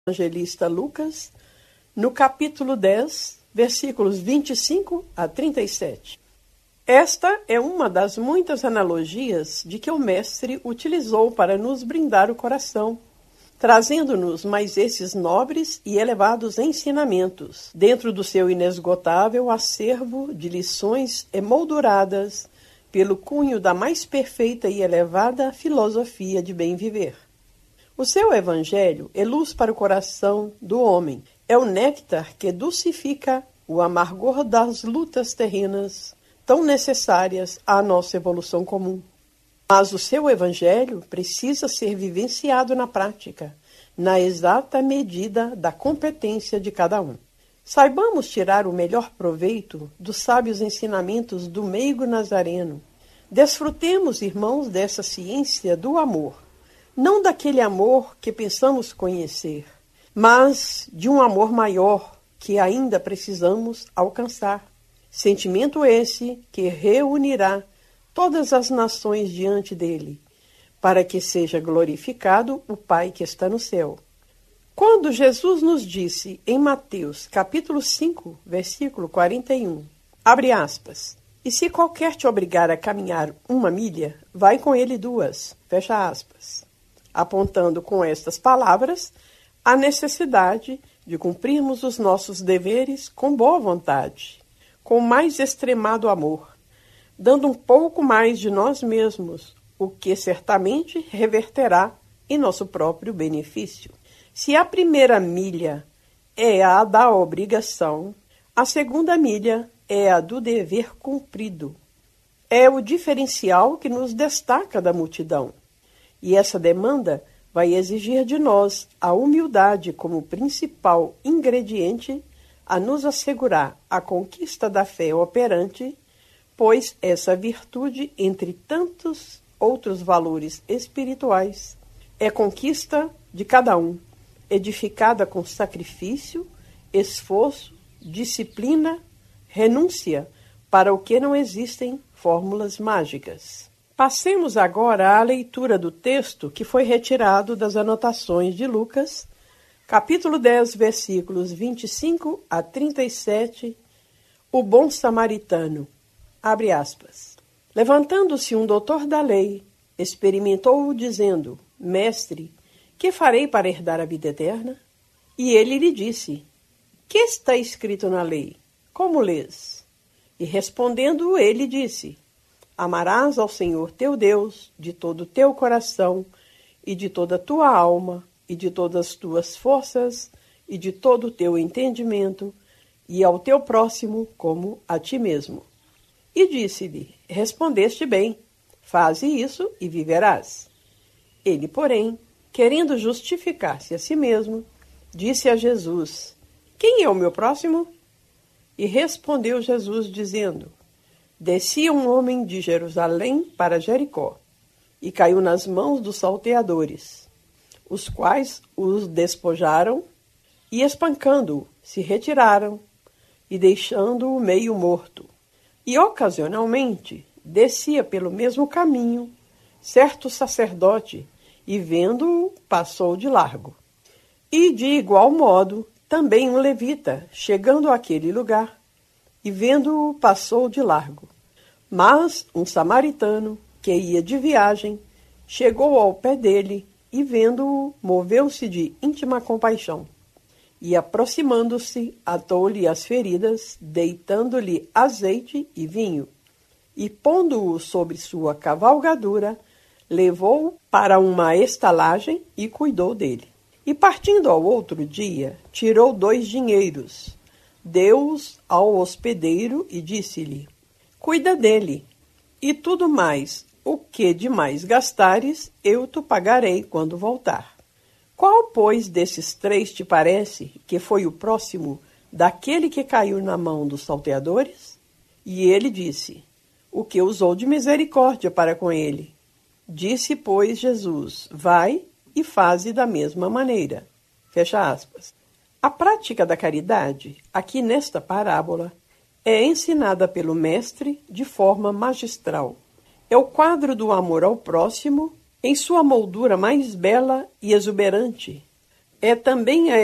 evangelista Lucas, no capítulo 10, versículos 25 a 37. Esta é uma das muitas analogias de que o Mestre utilizou para nos brindar o coração, trazendo-nos mais esses nobres e elevados ensinamentos, dentro do seu inesgotável acervo de lições emolduradas pelo cunho da mais perfeita e elevada filosofia de bem viver. O seu evangelho é luz para o coração do homem, é o néctar que dulcifica o amargor das lutas terrenas, tão necessárias à nossa evolução comum. Mas o seu evangelho precisa ser vivenciado na prática, na exata medida da competência de cada um. Saibamos tirar o melhor proveito dos sábios ensinamentos do meigo nazareno. Desfrutemos, irmãos, dessa ciência do amor, não daquele amor que pensamos conhecer, mas de um amor maior que ainda precisamos alcançar. Sentimento esse que reunirá todas as nações diante dele, para que seja glorificado o Pai que está no céu. Quando Jesus nos disse em Mateus capítulo 5, versículo 41, abre aspas, e se qualquer te obrigar a caminhar 1 milha, vai com ele 2, fecha aspas, apontando com estas palavras a necessidade de cumprirmos os nossos deveres com boa vontade, com mais extremado amor, dando um pouco mais de nós mesmos, o que certamente reverterá em nosso próprio benefício. Se a 1ª milha é a da obrigação, a 2ª milha é a do dever cumprido. É o diferencial que nos destaca da multidão. E essa demanda vai exigir de nós a humildade como principal ingrediente a nos assegurar a conquista da fé operante, pois essa virtude, entre tantos outros valores espirituais, é conquista de cada um, edificada com sacrifício, esforço, disciplina, renúncia, para o que não existem fórmulas mágicas. Passemos agora à leitura do texto que foi retirado das anotações de Lucas, capítulo 10, versículos 25 a 37, o bom samaritano. Abre aspas. Levantando-se um doutor da lei, experimentou-o dizendo, Mestre, que farei para herdar a vida eterna? E ele lhe disse, que está escrito na lei? Como lês? E respondendo ele disse, amarás ao Senhor teu Deus de todo o teu coração e de toda a tua alma e de todas as tuas forças e de todo o teu entendimento e ao teu próximo como a ti mesmo. E disse-lhe, respondeste bem, faze isso e viverás. Ele, porém, querendo justificar-se a si mesmo, disse a Jesus, quem é o meu próximo? E respondeu Jesus dizendo, descia um homem de Jerusalém para Jericó, e caiu nas mãos dos salteadores, os quais os despojaram, e espancando-o, se retiraram, e deixando-o meio morto. E ocasionalmente descia pelo mesmo caminho certo sacerdote, e vendo-o, passou de largo. E de igual modo, também um levita, chegando àquele lugar, e vendo-o, passou de largo. Mas um samaritano, que ia de viagem, chegou ao pé dele e, vendo-o, moveu-se de íntima compaixão. E, aproximando-se, atou-lhe as feridas, deitando-lhe azeite e vinho. E, pondo-o sobre sua cavalgadura, levou-o para uma estalagem e cuidou dele. E, partindo ao outro dia, tirou 2 dinheiros, deu-os ao hospedeiro e disse-lhe, cuida dele, e tudo mais, o que demais gastares, eu te pagarei quando voltar. Qual, pois, desses 3 te parece que foi o próximo daquele que caiu na mão dos salteadores? E ele disse, o que usou de misericórdia para com ele. Disse, pois, Jesus, vai e faze da mesma maneira. Fecha aspas. A prática da caridade, aqui nesta parábola, é ensinada pelo Mestre de forma magistral. É o quadro do amor ao próximo em sua moldura mais bela e exuberante, é também a